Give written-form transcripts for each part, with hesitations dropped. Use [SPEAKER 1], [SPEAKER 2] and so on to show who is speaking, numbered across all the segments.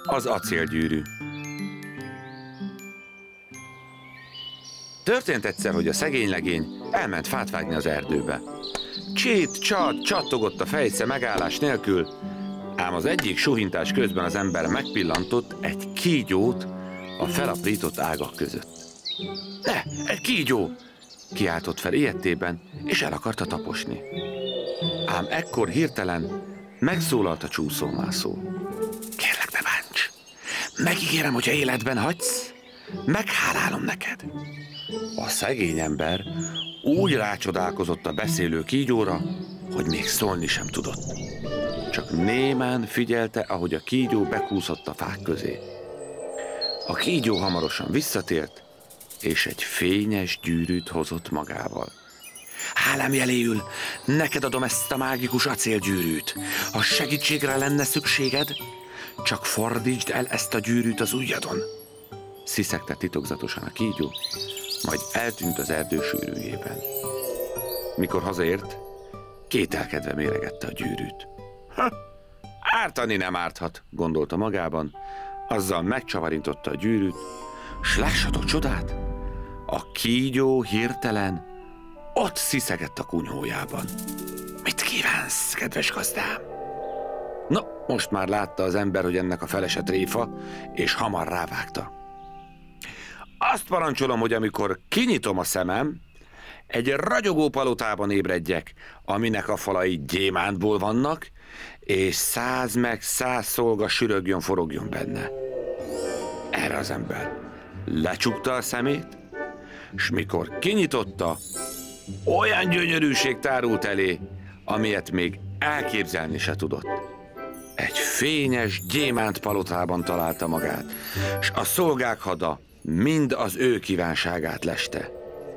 [SPEAKER 1] Az acélgyűrű. Történt egyszer, hogy a szegény legény elment fát vágni az erdőbe. Csít, csat, csattogott a fejsze megállás nélkül, ám az egyik suhintás közben az ember megpillantott egy kígyót a felaprított ágak között. Ne, egy kígyó! Kiáltott fel ilyettében, és el akarta taposni. Ám ekkor hirtelen megszólalt a csúszómászó. Kérlek, ne bánts! Megígérem, hogyha életben hagysz, meghálálom neked. A szegény ember úgy rácsodálkozott a beszélő kígyóra, hogy még szólni sem tudott. Csak némán figyelte, ahogy a kígyó bekúszott a fák közé. A kígyó hamarosan visszatért, és egy fényes gyűrűt hozott magával. Hálám jeléül, neked adom ezt a mágikus acélgyűrűt. Ha segítségre lenne szükséged, csak fordítsd el ezt a gyűrűt az ujjadon. Sziszegte titokzatosan a kígyó, majd eltűnt az erdő sűrűjében. Mikor hazaért, kételkedve méregette a gyűrűt. Ártani nem árthat, gondolta magában, azzal megcsavarintotta a gyűrűt, s lássatok csodát, a kígyó hirtelen ott sziszegett a kunyhójában. Mit kívánsz, kedves gazdám? No, most már látta az ember, hogy ennek a felese tréfa, és hamar rávágta. Azt parancsolom, hogy amikor kinyitom a szemem, egy ragyogó palotában ébredjek, aminek a falai gyémántból vannak, és 100 meg 100 szolga sürögjön, forogjon benne. Erre az ember lecsukta a szemét, s mikor kinyitotta, olyan gyönyörűség tárult elé, amilyet még elképzelni se tudott. Egy fényes gyémánt palotában találta magát, s a szolgák hada mind az ő kívánságát leste.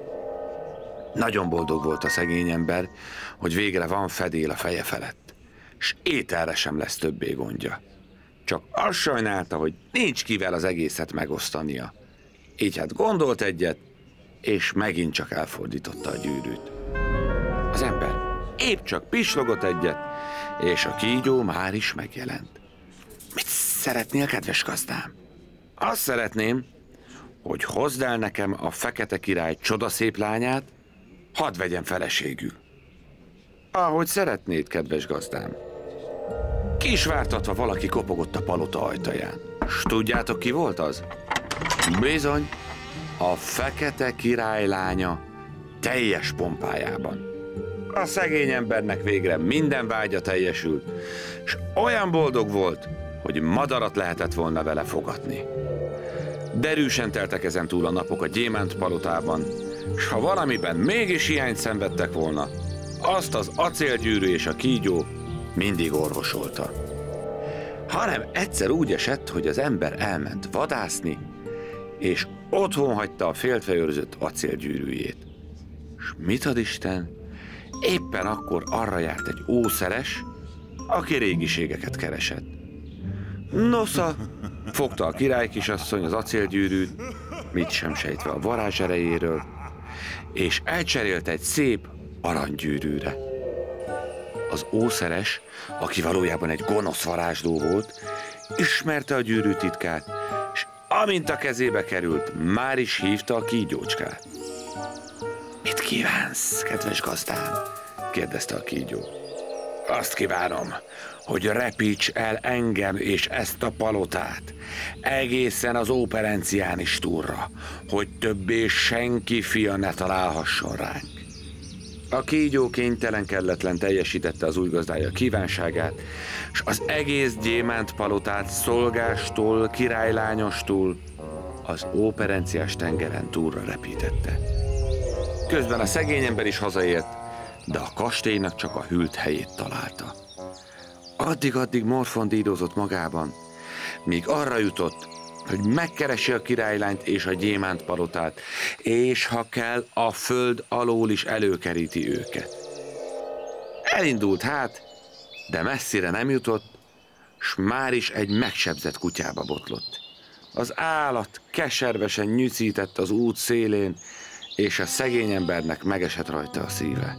[SPEAKER 1] Nagyon boldog volt a szegény ember, hogy végre van fedél a feje felett, s ételre sem lesz többé gondja. Csak azt sajnálta, hogy nincs kivel az egészet megosztania. Így hát gondolt egyet, és megint csak elfordította a gyűrűt. Az ember épp csak pislogott egyet, és a kígyó már is megjelent. Mit szeretnél, kedves gazdám? Azt szeretném, hogy hozd el nekem a fekete király csodaszép lányát, hadd vegyem feleségül. Ahogy szeretnéd, kedves gazdám. Kisvártatva valaki kopogott a palota ajtaján. S tudjátok, ki volt az? Bizony, a fekete király lánya teljes pompájában. A szegény embernek végre minden vágya teljesült, s olyan boldog volt, hogy madarat lehetett volna vele fogatni. Derűsen teltek ezen túl a napok a gyémánt palotában, s ha valamiben mégis hiányt szenvedtek volna, azt az acélgyűrű és a kígyó mindig orvosolta. Hanem egyszer úgy esett, hogy az ember elment vadászni, és otthon hagyta a féltve őrzött acélgyűrűjét. S mit ad Isten? Éppen akkor arra járt egy ószeres, aki régiségeket keresett. Nosza, fogta a királykisasszony az acélgyűrűt, mit sem sejtve a varázs erejéről, és elcserélt egy szép aranygyűrűre. Az ószeres, aki valójában egy gonosz varázsló volt, ismerte a gyűrű titkát, és amint a kezébe került, már is hívta a kígyócskát. Mit kívánsz, kedves gazdám? Kérdezte a kígyó. Azt kívánom, hogy repíts el engem és ezt a palotát egészen az Óperenciánis túlra, hogy többé senki fia ne találhasson ránk. A kígyó kénytelen kelletlen teljesítette az új gazdája kívánságát, és az egész gyémánt palotát szolgástól, királylányostól az Óperenciás tengeren túlra repítette. Közben a szegény ember is hazaért, de a kastélynak csak a hűlt helyét találta. Addig-addig morfondírozott magában, míg arra jutott, hogy megkeresi a királylányt és a gyémánt palotát, és ha kell, a föld alól is előkeríti őket. Elindult hát, de messzire nem jutott, s már is egy megsebzett kutyába botlott. Az állat keservesen nyücített az út szélén, és a szegény embernek megesett rajta a szíve.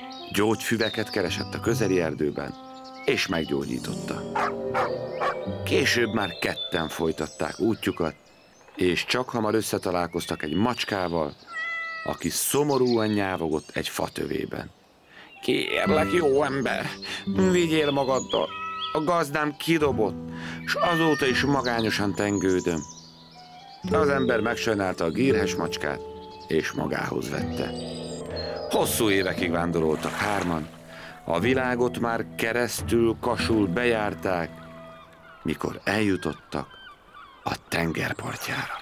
[SPEAKER 1] Gyógyfüveket keresett a közeli erdőben, és meggyógyította. Később már ketten folytatták útjukat, és csak hamar összetalálkoztak egy macskával, aki szomorúan nyávogott egy fatövében. Kérlek, jó ember, vigyél magaddal, a gazdám kidobott, s azóta is magányosan tengődöm. Az ember megsajnálta a gírhes macskát, és magához vette. Hosszú évekig vándoroltak hárman, a világot már keresztül kasul bejárták, mikor eljutottak a tengerpartjára.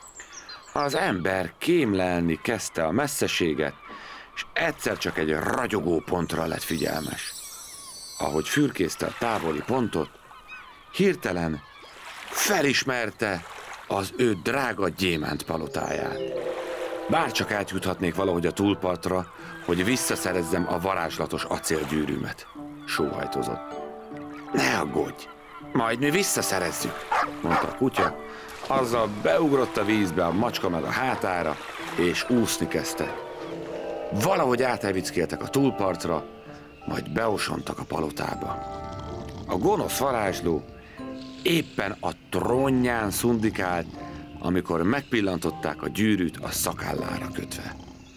[SPEAKER 1] Az ember kémlelni kezdte a messzeséget, és egyszer csak egy ragyogó pontra lett figyelmes. Ahogy fürkészte a távoli pontot, hirtelen felismerte az ő drága gyémánt palotáját. Bárcsak átjuthatnék valahogy a túlpartra, hogy visszaszerezzem a varázslatos acélgyűrűmet, sóhajtozott. Ne aggódj, majd mi visszaszerezzük, mondta a kutya, azzal beugrott a vízbe a macska meg a hátára, és úszni kezdtek. Valahogy átevickéltek a túlpartra, majd beosontak a palotába. A gonosz varázsló éppen a trónján szundikált, amikor megpillantották a gyűrűt a szakállára kötve.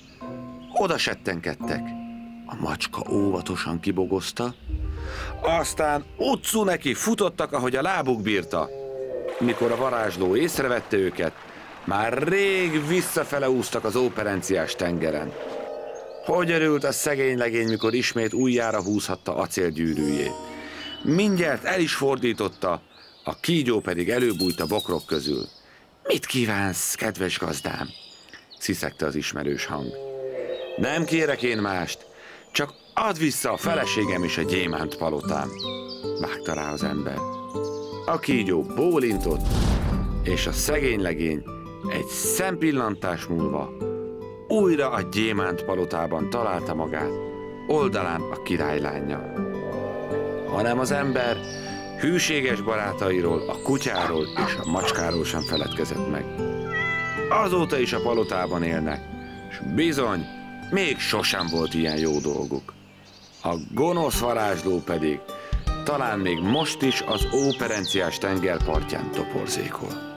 [SPEAKER 1] Oda settenkedtek. A macska óvatosan kibogozta, aztán utcu neki futottak, ahogy a lábuk bírta. Mikor a varázsló észrevette őket, már rég visszafele úsztak az óperenciás tengeren. Hogy örült a szegény legény, mikor ismét újjára húzhatta acélgyűrűjét. Mindjárt el is fordította, a kígyó pedig előbújt a bokrok közül. Mit kívánsz, kedves gazdám? Sziszegte az ismerős hang. Nem kérek én mást, csak add vissza a feleségem és a gyémánt palotám, vágta rá az ember. A kígyó bólintott, és a szegény legény egy szempillantás múlva újra a gyémánt palotában találta magát, oldalán a királylánya. Hanem az ember hűséges barátairól, a kutyáról és a macskáról sem feledkezett meg. Azóta is a palotában élnek, és bizony, még sosem volt ilyen jó dolguk. A gonosz varázsló pedig talán még most is az óperenciás tengerpartján toporzékol.